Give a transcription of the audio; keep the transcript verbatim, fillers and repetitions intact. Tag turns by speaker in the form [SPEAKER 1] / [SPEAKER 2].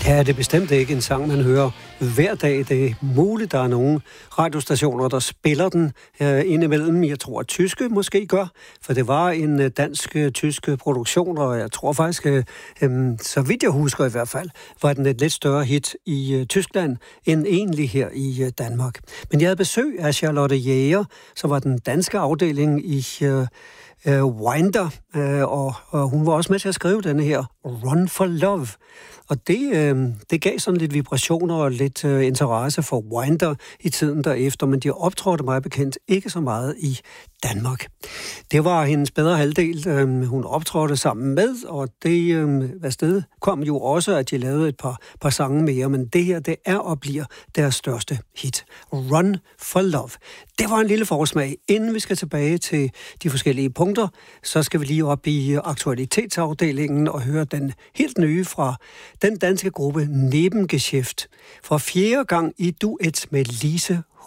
[SPEAKER 1] Ja, det er bestemt ikke en sang, man hører hver dag. Det er muligt, der er nogle radiostationer, der spiller den øh, indimellem. Jeg tror, at tyske måske gør, for det var en øh, dansk-tysk produktion, og jeg tror faktisk, øh, øh, så vidt jeg husker i hvert fald, var den et lidt større hit i øh, Tyskland end egentlig her i øh, Danmark. Men jeg havde besøg af Charlotte Jæger, som var den danske afdeling i øh, øh, Winder, øh, og, og hun var også med til at skrive denne her Run for Love. Og det, øh, det gav sådan lidt vibrationer og lidt øh, interesse for Winder i tiden derefter, men de optrådte mig bekendt ikke så meget i Danmark. Det var hendes bedre halvdel, øh, hun optrådte sammen med, og det øh, hvad sted kom jo også, at de lavede et par, par sange mere, men det her, det er og bliver deres største hit. Run for Love. Det var en lille forsmag. Inden vi skal tilbage til de forskellige punkter, så skal vi lige op i aktualitetsafdelingen og høre den helt nye fra den danske gruppe Nebengeschäft. For fjerde gang i duet med Lise